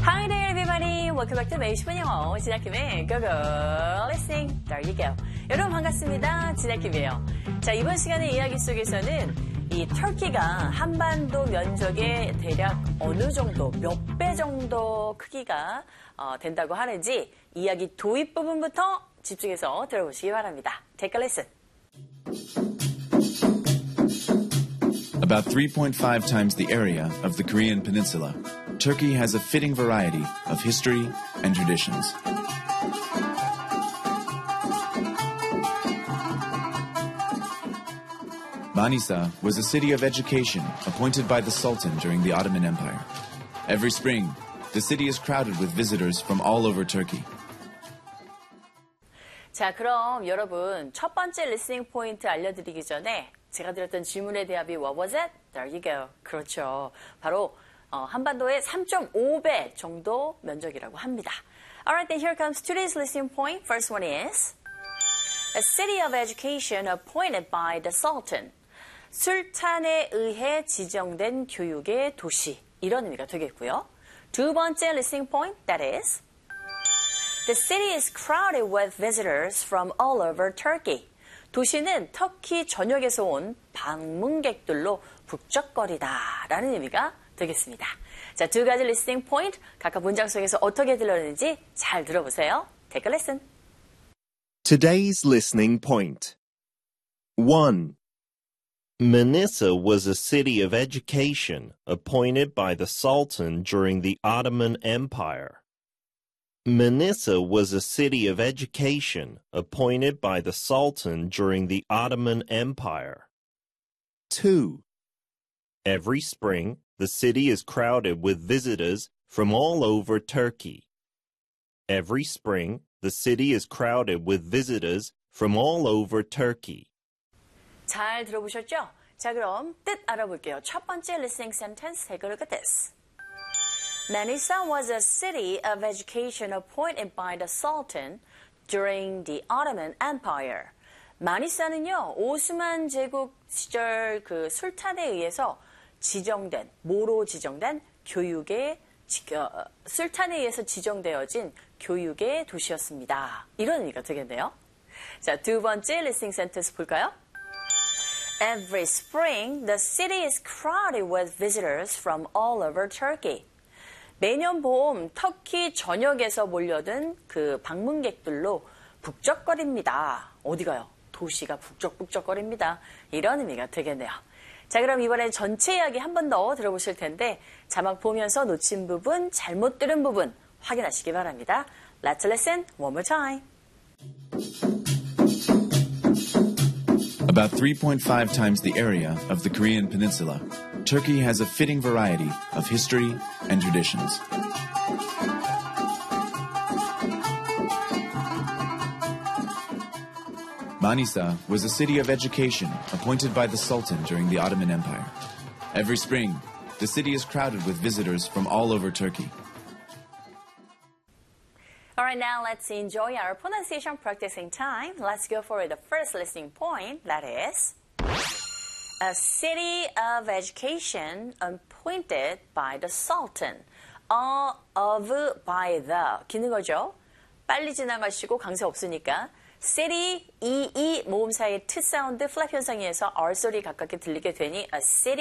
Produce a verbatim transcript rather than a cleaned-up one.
Hi there, everybody. Welcome back to 매일 십 분 영어. 진아킴의 Go Go Listening. There you go. 여러분 반갑습니다. 진아킴이에요. 자, 이번 시간의 이야기 속에서는 이 터키가 한반도 면적의 대략 어느 정도, 몇 배 정도 크기가 어, 된다고 하는지 이야기 도입 부분부터 집중해서 들어보시기 바랍니다. Take a listen. About three point five times the area of the Korean peninsula, Turkey has a fitting variety of history and traditions. Manisa was a city of education appointed by the Sultan during the Ottoman Empire. Every spring, the city is crowded with visitors from all over Turkey. 자, 그럼 여러분 첫 번째 리스닝 포인트 알려드리기 전에 제가 드렸던 질문의 대답이 What was it? There you go. 그렇죠. 바로 어, 한반도의 삼 점 오 배 정도 면적이라고 합니다. Alright, then here comes today's listening point. First one is A city of education appointed by the Sultan. 술탄에 의해 지정된 교육의 도시. 이런 의미가 되겠고요. 두 번째 listening point, that is The city is crowded with visitors from all over Turkey. 도시는 터키 전역에서 온 방문객들로 북적거리다라는 의미가 되겠습니다. 자, 두 가지 리스닝 포인트 각각 문장 속에서 어떻게 들렸는지 잘 들어보세요. Take a listen. Today's listening point. one. Manisa was a city of education appointed by the Sultan during the Ottoman Empire. Manisa was a city of education appointed by the Sultan during the Ottoman Empire. two. Every spring, the city is crowded with visitors from all over Turkey. Every spring, the city is crowded with visitors from all over Turkey. 잘 들어보셨죠? 자, 그럼 뜻 알아볼게요. 첫 번째 listening sentence, take a look at this. Manisa was a city of education appointed by the Sultan during the Ottoman Empire. 마니사는요, 오스만 제국 시절 그 술탄에 의해서 지정된, 뭐로 지정된 교육의, 어, 술탄에 의해서 지정되어진 교육의 도시였습니다. 이런 의미가 되겠네요. 자, 두 번째 listening sentence 볼까요? Every spring, the city is crowded with visitors from all over Turkey. 매년 봄 터키 전역에서 몰려든 그 방문객들로 북적거립니다. 어디가요? 도시가 북적북적거립니다. 이런 의미가 되겠네요. 자, 그럼 이번엔 전체 이야기 한 번 더 들어보실 텐데 자막 보면서 놓친 부분, 잘못 들은 부분 확인하시기 바랍니다. Let's listen one more time. About three point five times the area of the Korean peninsula, Turkey has a fitting variety of history and traditions. Manisa was a city of education appointed by the Sultan during the Ottoman Empire. Every spring, the city is crowded with visitors from all over Turkey. All right, now let's enjoy our pronunciation practicing time. Let's go for the first listening point, that is a city of education appointed by the Sultan. 어, of, by the. 기는 거죠. 빨리 지나가시고 강세 없으니까 city, 이, 이 모음 사이의 트 사운드 플랩 현상에서 R 소리 가깝게 들리게 되니 a city